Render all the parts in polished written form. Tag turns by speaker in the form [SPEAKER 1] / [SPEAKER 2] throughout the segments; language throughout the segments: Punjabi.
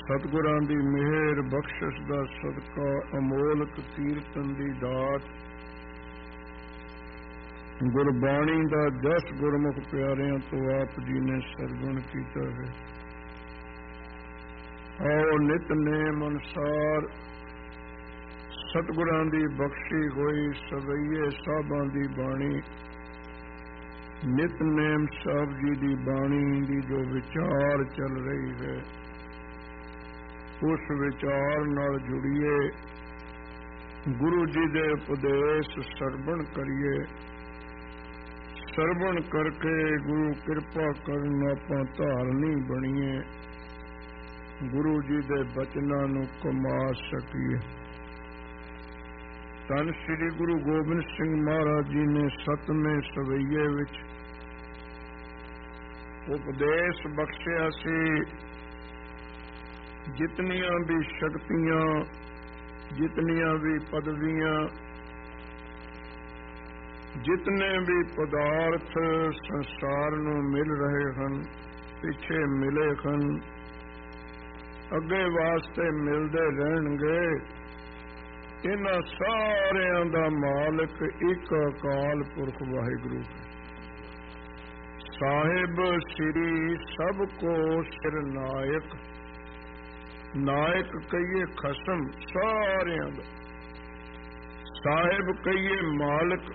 [SPEAKER 1] ਸਤਿਗੁਰਾਂ ਦੀ ਮਿਹਰ ਬਖਸ਼ਿਸ਼ ਦਾ ਸਦਕਾ ਅਮੋਲਕ ਕੀਰਤਨ ਦੀ ਦਾਤ ਗੁਰਬਾਣੀ ਦਾ ਜਸ ਗੁਰਮੁਖ ਪਿਆਰਿਆਂ ਤੋਂ ਆਪ ਜੀ ਨੇ ਸਰਵਣ ਕੀਤਾ ਹੈ। ਆਓ ਨਿਤਨੇਮ ਅਨੁਸਾਰ ਸਤਿਗੁਰਾਂ ਦੀ ਬਖਸ਼ੀ ਹੋਈ ਸਵਈਏ ਸਾਹਿਬਾਂ ਦੀ ਬਾਣੀ ਨਿਤਨੇਮ ਸਾਹਿਬ ਜੀ ਦੀ ਬਾਣੀ ਦੀ ਜੋ ਵਿਚਾਰ ਚੱਲ ਰਹੀ ਹੈ ਉਸ ਵਿਚਾਰ ਨਾਲ ਜੁੜੀਏ, ਗੁਰੂ ਜੀ ਦੇ ਉਪਦੇਸ਼ ਸਰਵਣ ਕਰੀਏ। ਸਰਵਣ ਕਰਕੇ ਗੁਰੂ ਕਿਰਪਾ ਕਰਨ ਆਪਾਂ ਧਾਰਨੀ ਬਣੀਏ, ਗੁਰੂ ਜੀ ਦੇ ਬਚਨਾਂ ਨੂੰ ਕਮਾ ਸਕੀਏ। ਧੰਨ ਸ੍ਰੀ ਗੁਰੂ ਗੋਬਿੰਦ ਸਿੰਘ ਮਹਾਰਾਜ ਜੀ ਨੇ 7ਵੇਂ ਸਵਈਏ ਵਿੱਚ ਉਪਦੇਸ਼ ਬਖਸ਼ਿਆ ਸੀ। ਜਿਤਨੀਆਂ ਵੀ ਸ਼ਕਤੀਆਂ, ਜਿਤਨੀਆਂ ਵੀ ਪਦਵੀਆਂ, ਜਿਤਨੇ ਵੀ ਪਦਾਰਥ ਸੰਸਾਰ ਨੂੰ ਮਿਲ ਰਹੇ ਹਨ, ਪਿੱਛੇ ਮਿਲੇ ਹਨ, ਅੱਗੇ ਵਾਸਤੇ ਮਿਲਦੇ ਰਹਿਣਗੇ, ਇਹਨਾਂ ਸਾਰਿਆਂ ਦਾ ਮਾਲਕ ਇੱਕ ਅਕਾਲ ਪੁਰਖ ਵਾਹਿਗੁਰੂ ਹੈ। ਸਾਹਿਬ ਸ੍ਰੀ ਸਭ ਕੋ ਸਿਰ ਨਾਇਕ, ਨਾਇਕ ਕਹੀਏ ਖਸਮ ਸਾਰਿਆਂ ਦਾ, ਸਾਹਿਬ ਕਹੀਏ ਮਾਲਕ,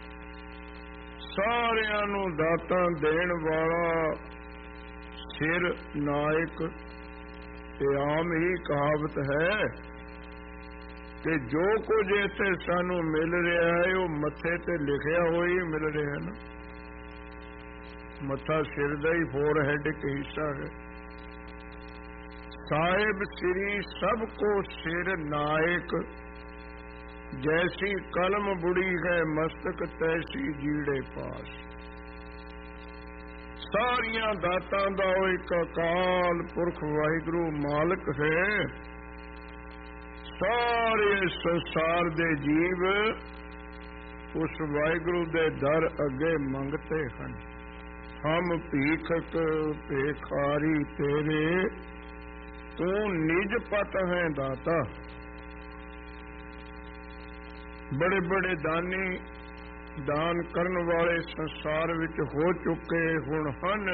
[SPEAKER 1] ਸਾਰਿਆਂ ਨੂੰ ਦਾਤਾਂ ਦੇਣ ਵਾਲਾ ਸਿਰ ਨਾਇਕ। ਇਹ ਆਮ ਹੀ ਕਹਾਵਤ ਹੈ ਕਿ ਜੋ ਕੁਝ ਇੱਥੇ ਸਾਨੂੰ ਮਿਲ ਰਿਹਾ ਹੈ ਉਹ ਮੱਥੇ ਤੇ ਲਿਖਿਆ ਹੋਈ ਮਿਲ ਰਿਹਾ ਨਾ। ਮੱਥਾ ਸਿਰ ਦਾ ਹੀ ਫੋਰਹੈਡ ਇੱਕ ਹਿੱਸਾ ਹੈ। ਸਾਹਿਬ ਸ੍ਰੀ ਸਭ ਕੋ ਸਿਰ ਨਾਇਕ, ਜੈਸੀ ਕਲਮ ਬੁੜੀ ਹੈ ਮਸਤਕ ਤੈਸੀ ਜੀੜੇ ਪਾਸ। ਸਾਰੀਆਂ ਦਾਤਾਂ ਦਾ ਉਹ ਇੱਕ ਅਕਾਲ ਪੁਰਖ ਵਾਹਿਗੁਰੂ ਮਾਲਕ ਹੈ। ਸਾਰੇ ਸੰਸਾਰ ਦੇ ਜੀਵ ਉਸ ਵਾਹਿਗੁਰੂ ਦੇ ਦਰ ਅੱਗੇ ਮੰਗਤੇ ਹਨ। ਹਮ ਭੀਖਕ ਭੇਖਾਰੀ ਤੇਰੇ, ਤੂੰ ਨਿਜ ਪਤ ਹੈ ਦਾਤਾ। ਬੜੇ ਬੜੇ ਦਾਨੀ, ਦਾਨ ਕਰਨ ਵਾਲੇ ਸੰਸਾਰ ਵਿੱਚ ਹੋ ਚੁੱਕੇ ਹੁਣ ਹਨ।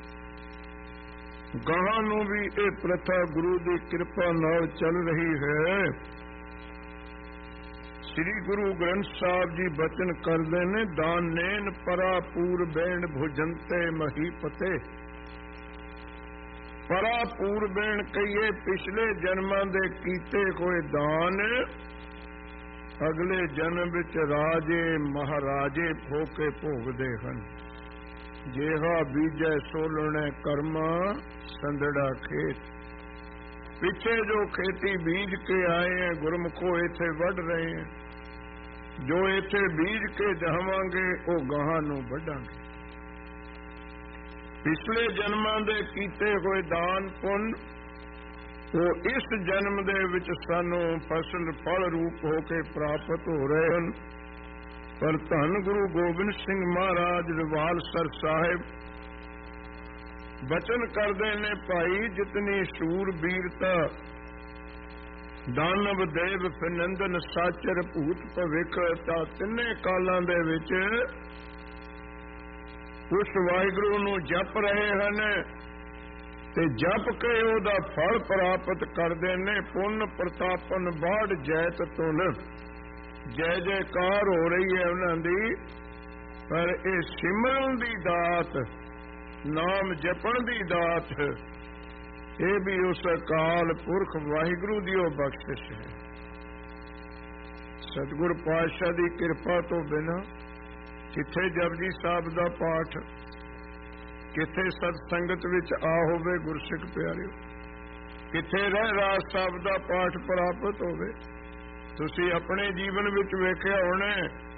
[SPEAKER 1] ਗਾਹਾਂ ਨੂੰ ਵੀ ਇਹ ਪ੍ਰਥਾ ਗੁਰੂ ਦੀ ਕਿਰਪਾ ਨਾਲ ਚੱਲ ਰਹੀ ਹੈ। ਸ੍ਰੀ ਗੁਰੂ ਗ੍ਰੰਥ ਸਾਹਿਬ ਜੀ ਬਚਨ ਕਰਦੇ ਨੇ, ਦਾਨੇਨ ਪਰਾ ਪੂਰਬੇਣ ਭੁਜੰਤੇ ਮਹੀਪਤੇ। ਪਰਾ ਪੂਰਬੇਣ ਕਹੀਏ ਪਿਛਲੇ ਜਨਮਾਂ ਦੇ ਕੀਤੇ ਹੋਏ ਦਾਨ ਅਗਲੇ ਜਨਮ ਵਿੱਚ ਰਾਜੇ ਮਹਾਰਾਜੇ ਹੋ ਕੇ ਭੋਗਦੇ ਹਨ। ਜਿਹਾ ਬੀਜੈ ਸੋਲਣੇ ਕਰਮਾ ਸੰਦੜਾ ਖੇਤ। ਪਿੱਛੇ ਜੋ ਖੇਤੀ ਬੀਜ ਕੇ ਆਏ हैं ਗੁਰਮੁਖੋ ਇੱਥੇ ਵੱਢ ਰਹੇ हैं। ਜੋ ਇੱਥੇ ਬੀਜ ਕੇ ਜਾਵਾਂਗੇ ਉਹ ਗਾਹਾਂ ਨੂੰ ਵੱਢਾਂਗੇ। ਪਿਛਲੇ ਜਨਮਾਂ ਦੇ ਕੀਤੇ ਹੋਏ ਦਾਨ ਪੁੰਨ ਉਹ ਇਸ ਜਨਮ ਦੇ ਵਿੱਚ ਸਾਨੂੰ ਫਸਲ ਫਲ ਰੂਪ ਹੋ ਕੇ ਪ੍ਰਾਪਤ ਹੋ ਰਹੇ ਹਨ। ਪਰ ਧੰਨ ਗੁਰੂ ਗੋਬਿੰਦ ਸਿੰਘ ਮਹਾਰਾਜ ਰਵਾਲਸਰ ਸਾਹਿਬ ਬਚਨ ਕਰਦੇ ਨੇ, ਭਾਈ ਜਿਤਨੀ ਸ਼ੂਰ ਬੀਰਤਾ ਦਾਨਵ ਦੇਵ ਫਿਨੰਦਨ ਸਾਚਰ ਭੂਤ ਭਵਿਖ, ਤਾਂ ਤਿੰਨੇ ਕਾਲਾਂ ਦੇ ਵਿੱਚ ਉਸ ਵਾਹਿਗੁਰੂ ਨੂੰ ਜਪ ਰਹੇ ਹਨ ਤੇ ਜਪ ਕੇ ਉਹਦਾ ਫਲ ਪ੍ਰਾਪਤ ਕਰਦੇ ਨੇ। ਪੁੰਨ ਪ੍ਰਤਾਪਨ ਬਾੜ ਜੈਤ ਤੁਲ, ਜੈ ਜੈਕਾਰ ਹੋ ਰਹੀ ਹੈ ਉਹਨਾਂ ਦੀ। ਪਰ ਇਹ ਸਿਮਰਨ ਦੀ ਦਾਤ, ਨਾਮ ਜਪਣ ਦੀ ਦਾਤ, ਇਹ ਵੀ ਉਸ ਅਕਾਲ ਪੁਰਖ ਵਾਹਿਗੁਰੂ ਦੀ ਉਹ ਬਖਸ਼ਿਸ਼ ਹੈ। ਸਤਿਗੁਰ ਪਾਤਸ਼ਾਹ ਦੀ ਕਿਰਪਾ ਤੋਂ ਬਿਨਾਂ ਕਿੱਥੇ ਜਪਜੀ ਸਾਹਿਬ ਦਾ ਪਾਠ, ਕਿੱਥੇ ਸਤ ਸੰਗਤ ਵਿੱਚ ਆ ਹੋਵੇ ਗੁਰਸਿੱਖ ਪਿਆਰਿਓ, ਕਿੱਥੇ ਰਹਿ ਰਾਸ ਸਾਹਿਬ ਦਾ ਪਾਠ ਪ੍ਰਾਪਤ ਹੋਵੇ। ਤੁਸੀਂ ਆਪਣੇ ਜੀਵਨ ਵਿੱਚ ਵੇਖਿਆ ਹੋਣਾ,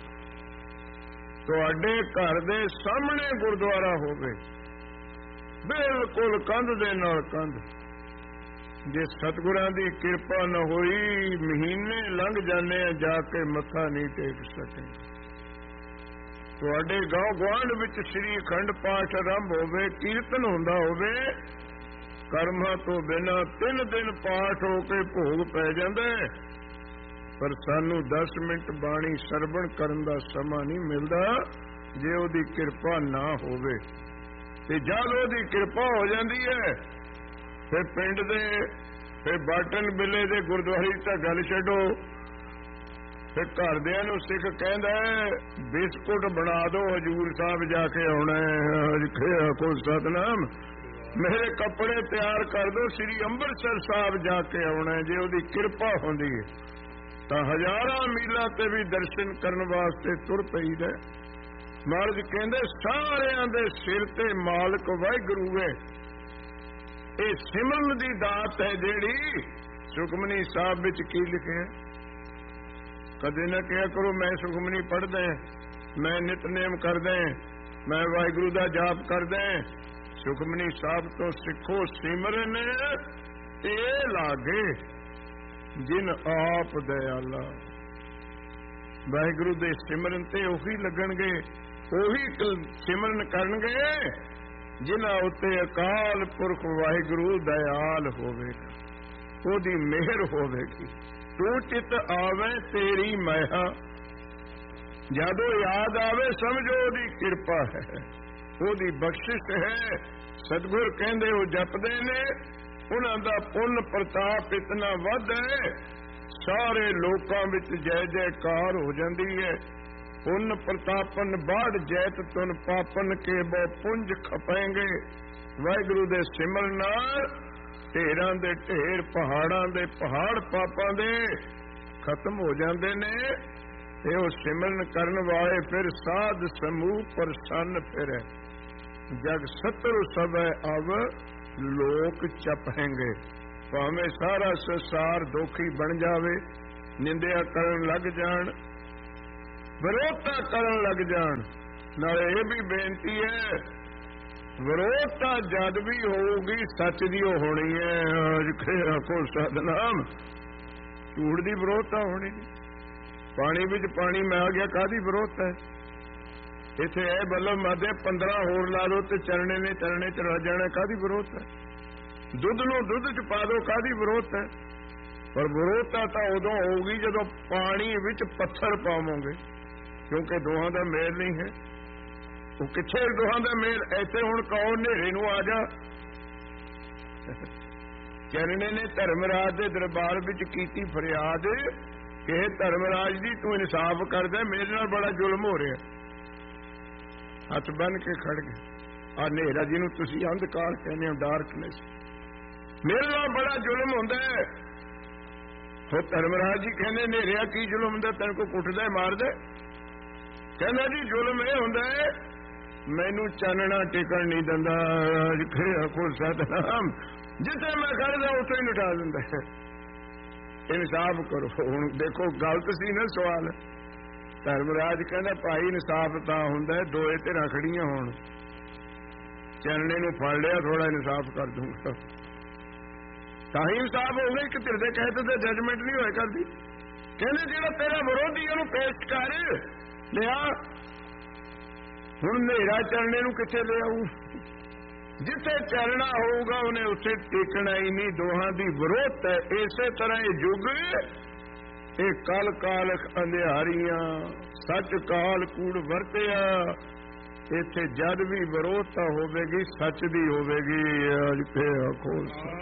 [SPEAKER 1] ਤੁਹਾਡੇ ਘਰ ਦੇ ਸਾਹਮਣੇ ਗੁਰਦੁਆਰਾ ਹੋਵੇ, ਬਿਲਕੁਲ ਕੰਧ ਦੇ ਨਾਲ ਕੰਧ। ਜੇ ਸਤਿਗੁਰਾਂ ਦੀ ਕਿਰਪਾ ਨਾ ਹੋਈ, ਮਹੀਨੇ ਲੰਘ ਜਾਂਦੇ ਆ ਜਾ ਕੇ ਮੱਥਾ ਨਹੀਂ ਟੇਕ ਸਕੇ। ਤੁਹਾਡੇ ਗਾਂਵ ਗੁਆਂਢ ਵਿੱਚ ਸ੍ਰੀ ਅਖੰਡ ਪਾਠ ਆਰੰਭ ਹੋਵੇ, ਕੀਰਤਨ ਹੁੰਦਾ ਹੋਵੇ, ਕਰਮਾਂ ਤੋਂ ਬਿਨਾਂ 3 ਦਿਨ ਪਾਠ ਹੋ ਕੇ ਭੋਗ ਪੈ ਜਾਂਦਾ, ਪਰ ਸਾਨੂੰ 10 ਮਿੰਟ ਬਾਣੀ ਸਰਵਣ ਕਰਨ ਦਾ ਸਮਾਂ ਨਹੀਂ ਮਿਲਦਾ ਜੇ ਉਹਦੀ ਕਿਰਪਾ ਨਾ ਹੋਵੇ। ਤੇ ਜਦ ਉਹਦੀ ਕਿਰਪਾ ਹੋ ਜਾਂਦੀ ਹੈ ਫਿਰ ਪਿੰਡ ਦੇ, ਫਿਰ ਬਾਟਨ ਬਿੱਲੇ ਦੇ ਗੁਰਦੁਆਰੇ ਤਾਂ ਗੱਲ ਛੱਡੋ, ਫਿਰ ਘਰਦਿਆਂ ਨੂੰ ਸਿੱਖ ਕਹਿੰਦਾ ਬਿਸਕੁਟ ਬਣਾ ਦਿਓ, ਹਜੂਰ ਸਾਹਿਬ ਜਾ ਕੇ ਆਉਣਾ ਕੋਈ ਸਤਨਾਮ, ਮੇਰੇ ਕੱਪੜੇ ਤਿਆਰ ਕਰ ਦਿਓ, ਸ੍ਰੀ ਅੰਮ੍ਰਿਤਸਰ ਸਾਹਿਬ ਜਾ ਕੇ ਆਉਣਾ। ਜੇ ਉਹਦੀ ਕਿਰਪਾ ਹੁੰਦੀ ਹੈ ਤਾਂ ਹਜ਼ਾਰਾਂ ਮੀਲਾਂ ਤੇ ਵੀ ਦਰਸ਼ਨ ਕਰਨ ਵਾਸਤੇ ਤੁਰ ਪਈਦਾ। ਮਹਾਰਾਜ ਕਹਿੰਦੇ ਸਾਰਿਆਂ ਦੇ ਸਿਰ ਤੇ ਮਾਲਕ ਵਾਹਿਗੁਰੂ ਹੈ। ਇਹ ਸਿਮਰਨ ਦੀ ਦਾਤ ਹੈ ਜਿਹੜੀ ਸੁਖਮਨੀ ਸਾਹਿਬ ਵਿੱਚ ਕੀ ਲਿਖਿਆ। ਕਦੇ ਨਾ ਕਿਹਾ ਕਰੋ ਮੈਂ ਸੁਖਮਨੀ ਪੜ੍ਹਦਾ, ਮੈਂ ਨਿਤਨੇਮ ਕਰਦਾ, ਮੈਂ ਵਾਹਿਗੁਰੂ ਦਾ ਜਾਪ ਕਰਦਾ। ਸੁਖਮਨੀ ਸਾਹਿਬ ਤੋਂ ਸਿੱਖੋ ਸਿਮਰਨ ਇਹ ਲਾਗੇ ਜਿਨ ਆਪ ਦਇਆਲਾ। ਵਾਹਿਗੁਰੂ ਦੇ ਸਿਮਰਨ ਤੇ ਉਹੀ ਲੱਗਣਗੇ, ਉਹੀ ਸਿਮਰਨ ਕਰਨਗੇ ਜਿਨ੍ਹਾਂ ਉੱਤੇ ਅਕਾਲ ਪੁਰਖ ਵਾਹਿਗੁਰੂ ਦਇਆਲ ਹੋਵੇਗਾ, ਉਹਦੀ ਮਿਹਰ ਹੋਵੇਗੀ। ਤੂੰ ਚਿਤ ਆਵੇ ਤੇਰੀ ਮਹਿਆ, ਜਦੋਂ ਯਾਦ ਆਵੇ ਸਮਝੋ ਉਹਦੀ ਕਿਰਪਾ ਹੈ, ਉਹਦੀ ਬਖਸ਼ਿਸ਼ ਹੈ। ਸਤਿਗੁਰ ਕਹਿੰਦੇ ਉਹ ਜਪਦੇ ਨੇ, ਉਹਨਾਂ ਦਾ ਪੁੰਨ ਪ੍ਰਤਾਪ ਇਤਨਾ ਵੱਧ ਹੈ, ਸਾਰੇ ਲੋਕਾਂ ਵਿੱਚ ਜੈ ਜੈਕਾਰ ਹੋ ਜਾਂਦੀ ਹੈ। ਪੁੰਨ ਪ੍ਰਤਾਪਨ ਬਾੜ ਜੈਤ ਤੁਨ ਪਾਪਨ ਕੇ ਬੋ ਪੁੰਜ ਖਪਾਏਂਗੇ। ਵਾਹਿਗੁਰੂ ਦੇ ਸਿਮਰਨ ਨਾਲ ਢੇਰਾਂ ਦੇ ਢੇਰ, ਪਹਾੜਾਂ ਦੇ ਪਹਾੜ ਪਾਪਾਂ ਦੇ ਖਤਮ ਹੋ ਜਾਂਦੇ ਨੇ। ਤੇ ਉਹ ਸਿਮਰਨ ਕਰਨ ਵਾਲੇ ਫਿਰ ਸਾਧ ਸਮੂਹ ਪ੍ਰਸੰਨ ਫਿਰੇ, ਜਗ ਸਤਰ ਸਭੈ ਅਵ ਲੋਕ ਚਪहेंगे। ਭਾਵੇਂ ਸਾਰਾ ਸੰਸਾਰ ਦੋਖੀ ਬਣ ਜਾਵੇ, ਨਿੰਦਿਆ ਕਰਨ ਲੱਗ ਜਾਣ, ਵਿਰੋਧਤਾ ਕਰਨ ਲੱਗ ਜਾਣ। ਨਾਲੇ ਇਹ ਵੀ ਬੇਨਤੀ ਹੈ, ਵਿਰੋਧਤਾ ਜਦ ਵੀ ਹੋਊਗੀ ਸੱਚ ਦੀ ਉਹ ਹੋਣੀ ਹੈ। ਕੋ ਸਤਨਾਮ, ਝੂਠ ਦੀ ਵਿਰੋਧਤਾ ਹੋਣੀ ਨਹੀਂ। ਪਾਣੀ ਵਿੱਚ ਪਾਣੀ ਮਿਲ ਗਿਆ, ਕਾਹਦੀ ਵਿਰੋਧਤਾ ਹੈ। ਇੱਥੇ ਇਹ ਬੱਲਬ ਮਾਦੇ 15 ਹੋਰ ਲਾ ਲਓ ਤੇ ਚਰਣੇ ਨੇ ਚਰਣੇ ਚ ਰਹਿ ਜਾਣਾ, ਕਾਹਦੀ ਵਿਰੋਧਤਾ ਹੈ। ਦੁੱਧ ਨੂੰ ਦੁੱਧ ਚ ਪਾ ਦਿਓ, ਕਾਹਦੀ ਵਿਰੋਧਤਾ ਹੈ। ਪਰ ਵਿਰੋਧਤਾ ਤਾਂ ਉਦੋਂ ਹੋਊਗੀ ਜਦੋਂ ਪਾਣੀ ਵਿੱਚ ਪੱਥਰ ਪਾਵੋਗੇ, ਕਿਉਂਕਿ ਦੋਹਾਂ ਦਾ ਮੇਲ ਨਹੀਂ ਹੈ। ਉਹ ਕਿੱਥੇ ਦੋਹਾਂ ਦਾ ਮੇਲ। ਇੱਥੇ ਹੁਣ ਕਹੋ ਹਨੇਰੇ ਨੂੰ ਆ ਜਾ। ਚਰਣੇ ਨੇ ਧਰਮਰਾਜ ਦੇ ਦਰਬਾਰ ਵਿੱਚ ਕੀਤੀ ਫਰਿਆਦ ਕਿ ਧਰਮਰਾਜ ਦੀ ਤੂੰ ਇਨਸਾਫ ਕਰਦਾ, ਮੇਰੇ ਨਾਲ ਬੜਾ ਜ਼ੁਲਮ ਹੋ ਰਿਹਾ। ਹੱਥ ਬੰਨ ਕੇ ਖੜ ਗਏ। ਆ ਹਨੇਰਾ ਜਿਹਨੂੰ ਤੁਸੀਂ ਅੰਧਕਾਰ ਕਹਿੰਦੇ ਹੋ, ਡਾਰਕਨੈਸ, ਮੇਰੇ ਨਾਲ ਬੜਾ ਜ਼ੁਲਮ ਹੁੰਦਾ ਹੈ। ਉਹ ਧਰਮਰਾਜ ਜੀ ਕਹਿੰਦੇ ਹਨੇਰਿਆ ਕੀ ਜ਼ੁਲਮ ਹੁੰਦਾ, ਤੈਨੂੰ ਕੋ ਕੁੱਟਦਾ ਮਾਰਦਾ। ਕਹਿੰਦਾ ਜੀ ਜ਼ੁਲਮ ਇਹ ਹੁੰਦਾ ਹੈ ਮੈਨੂੰ ਚਾਨਣਾ ਟਿਕਣ ਨਹੀਂ ਦਿੰਦਾ। ਕੋ ਸਤਨਾਮ, ਜਿੱਥੇ ਮੈਂ ਖੜਦਾ ਉੱਥੇ ਹੀ ਲਟਾ ਦਿੰਦਾ। ਇਨਸਾਫ ਕਰੋ। ਹੁਣ ਦੇਖੋ ਗਲਤ ਸੀ ਨਾ ਸਵਾਲ। ਧਰਮਰਾਜ ਕਹਿੰਦਾ ਭਾਈ ਇਨਸਾਫ ਤਾਂ ਹੁੰਦਾ ਦੋਏ ਧਿਰਾਂ ਖੜੀਆਂ ਹੋਣ, ਚਰਣੇ ਨੂੰ ਫੜ ਲਿਆ, ਥੋੜਾ ਇਨਸਾਫ ਕਰ ਦੂੰਗਾ ਤਾਂ ਹੀ ਇਨਸਾਫ ਹੋਊਗਾ। ਇੱਕ ਧਿਰ ਦੇ ਕਹੇ ਤੇ ਜਜਮੈਂਟ ਨਹੀਂ ਹੋਇਆ ਕਰਦੀ। ਕਹਿੰਦੇ ਜਿਹੜਾ ਤੇਰਾ ਵਿਰੋਧੀ ਉਹਨੂੰ ਪੇਸ਼ ਕਰ ਲਿਆ। ਹੁਣ ਹਨੇਰਾ ਚਰਣੇ ਨੂੰ ਕਿੱਥੇ ਲੈ ਆਊ। ਜਿੱਥੇ ਚਰਣਾ ਹੋਊਗਾ ਉਹਨੇ ਉੱਥੇ ਟਿਕਣਾ ਹੀ ਨਹੀਂ। ਦੋਹਾਂ ਦੀ ਵਿਰੋਧ ਹੈ। ਇਸੇ ਤਰ੍ਹਾਂ ਇਹ ਯੁੱਗ, ਇਹ ਕਲ ਕਾਲਖ ਅੰਧਿਆਰੀਆਂ, ਸੱਚ ਕਾਲ ਕੂੜ ਵਰਤਿਆ। ਇੱਥੇ ਜਦ ਵੀ ਵਿਰੋਧਤਾ ਹੋਵੇਗੀ ਸੱਚ ਦੀ ਹੋਵੇਗੀ। ਅੱਜ ਫੇਰ ਆਖੋ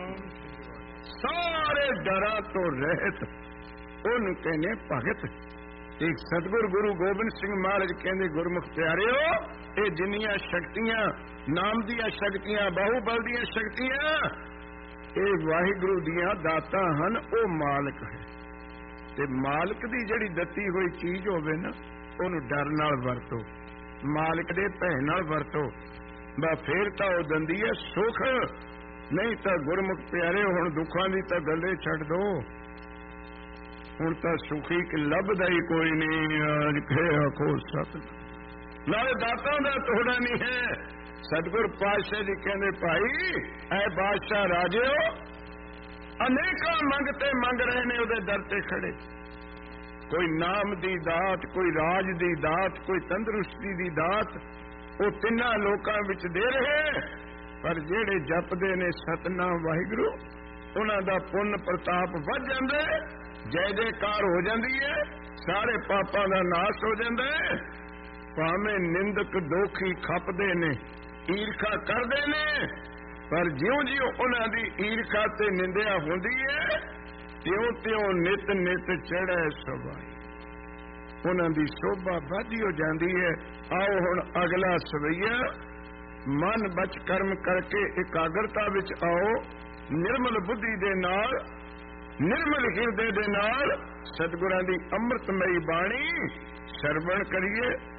[SPEAKER 1] ਸਾਰੇ ਡਰਾਂ ਤੋਂ ਰਹਿਤ ਉਹਨੂੰ ਕਹਿੰਦੇ ਭਗਤ। ਇੱਕ ਸਤਿਗੁਰ ਗੁਰੂ ਗੋਬਿੰਦ ਸਿੰਘ ਮਹਾਰਾਜ ਕਹਿੰਦੇ ਗੁਰਮੁਖ ਪਿਆਰਿਓ, ਇਹ ਜਿੰਨੀਆਂ ਸ਼ਕਤੀਆਂ, ਨਾਮ ਦੀਆਂ ਸ਼ਕਤੀਆਂ, ਬਾਹੂਬਲ ਦੀਆਂ ਸ਼ਕਤੀਆਂ, ਇਹ ਵਾਹਿਗੁਰੂ ਦੀਆਂ ਦਾਤਾਂ ਹਨ। ਉਹ ਮਾਲਕ ਹੈ ਤੇ ਮਾਲਕ ਦੀ ਜਿਹੜੀ ਦਿੱਤੀ ਹੋਈ ਚੀਜ਼ ਹੋਵੇ ਨਾ, ਉਹਨੂੰ ਡਰ ਨਾਲ ਵਰਤੋ, ਮਾਲਕ ਦੇ ਭੈ ਨਾਲ ਵਰਤੋ। ਬਸ ਫੇਰ ਤਾਂ ਉਹ ਦਿੰਦੀ ਹੈ ਸੁਖ। ਨਹੀਂ ਤਾਂ ਗੁਰਮੁਖ ਪਿਆਰੇ ਹੁਣ ਦੁੱਖਾਂ ਦੀ ਤਾਂ ਗੱਲੇ ਛੱਡ ਦੋ। ਹੁਣ ਤਾਂ ਸੁਖੀ ਕਿ ਲੱਭਦਾ ਹੀ ਕੋਈ ਨਹੀਂ। ਆਖੋ ਸਤ ਨਾਲੇ ਦਾਤਾਂ ਦਾ ਤੋੜਾ ਨਹੀਂ ਹੈ। ਸਤਿਗੁਰ ਪਾਤਸ਼ਾਹ ਜੀ ਕਹਿੰਦੇ ਭਾਈ ਐ ਬਾਦਸ਼ਾਹ ਰਾਜਿਓ, ਅਨੇਕਾਂ ਮੰਗਤੇ ਮੰਗ ਰਹੇ ਨੇ ਉਹਦੇ ਦਰ ਤੇ ਖੜੇ। ਕੋਈ ਨਾਮ ਦੀ ਦਾਤ, ਕੋਈ ਰਾਜ ਦੀ ਦਾਤ, ਕੋਈ ਤੰਦਰੁਸਤੀ ਦੀ ਦਾਤ, ਉਹ ਤਿੰਨਾਂ ਲੋਕਾਂ ਵਿੱਚ ਦੇ ਰਹੇ। ਪਰ ਜਿਹੜੇ ਜਪਦੇ ਨੇ ਸਤਨਾਮ ਵਾਹਿਗੁਰੂ, ਉਹਨਾਂ ਦਾ ਪੁੰਨ ਪ੍ਰਤਾਪ ਵੱਧ ਜਾਂਦਾ, ਜੈ ਜੈਕਾਰ ਹੋ ਜਾਂਦੀ ਹੈ, ਸਾਰੇ ਪਾਪਾਂ ਦਾ ਨਾਸ਼ ਹੋ ਜਾਂਦਾ ਹੈ। ਭਾਵੇਂ ਨਿੰਦਕ ਦੋਖੀ ਖਪਦੇ ਨੇ, ਈਰਖਾ ਕਰਦੇ ਨੇ, ਪਰ ਜਿਉਂ-ਜਿਉਂ ਉਹਨਾਂ ਦੀ ਈਰਖਾ ਤੇ ਨਿੰਦਿਆ ਹੁੰਦੀ ਹੈ, ਤਿਉਂ-ਤਿਉਂ ਨਿਤ ਨਿਤ ਚੜ੍ਹੈ ਸਵਾਈ, ਉਹਨਾਂ ਦੀ ਸ਼ੋਭਾ ਵਧਦੀ ਹੋ ਜਾਂਦੀ ਹੈ। ਆਓ ਹੁਣ ਅਗਲਾ ਸਵਈਆ, ਮਨ ਬਚ ਕਰਮ ਕਰਕੇ ਇਕਾਗਰਤਾ ਵਿੱਚ ਆਓ, ਨਿਰਮਲ ਬੁੱਧੀ ਦੇ ਨਾਲ, ਨਿਰਮਲ ਹਿਰਦੇ ਦੇ ਨਾਲ ਸਤਿਗੁਰਾਂ ਦੀ ਅੰਮ੍ਰਿਤਮਈ ਬਾਣੀ ਸਰਵਣ ਕਰੀਏ।